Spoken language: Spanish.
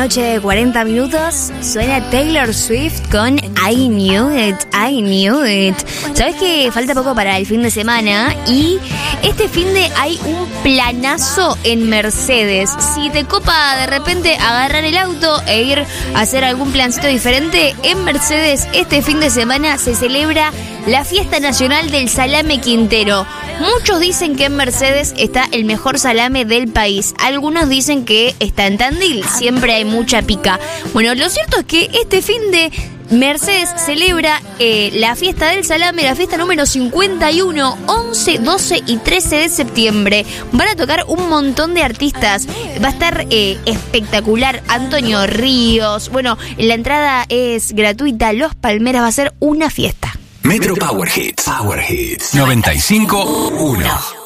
noche de 40 minutos suena Taylor Swift con I Knew It, I Knew It. Sabes que falta poco para el fin de semana y este fin de hay un planazo en Mercedes. Si te copa de repente agarrar el auto e ir a hacer algún plancito diferente, en Mercedes este fin de semana se celebra la Fiesta Nacional del Salame Quintero. Muchos dicen que en Mercedes está el mejor salame del país. Algunos dicen que está en Tandil. Siempre hay mucha pica. Bueno, lo cierto es que este fin de Mercedes celebra la fiesta del salame, la fiesta número 51, 11, 12 y 13 de septiembre. Van a tocar un montón de artistas. Va a estar espectacular. Antonio Ríos. Bueno, la entrada es gratuita. Los Palmeras va a ser una fiesta. Metro Power Hits. Power Hits 95.1.